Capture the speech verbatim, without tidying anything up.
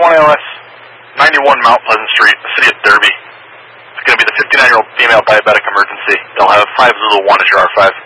one A L S, ninety-one Mount Pleasant Street, the city of Derby. It's going to be the fifty-nine-year-old female diabetic emergency. They'll have five Zulu one as your R five.